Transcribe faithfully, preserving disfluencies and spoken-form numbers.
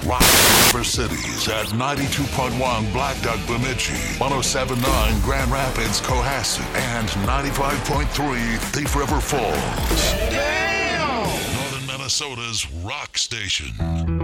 Rock River Cities at ninety-two point one Black Duck Bemidji, one oh seven point nine Grand Rapids Cohasset, and ninety-five point three Thief River Falls. Damn! Northern Minnesota's rock station.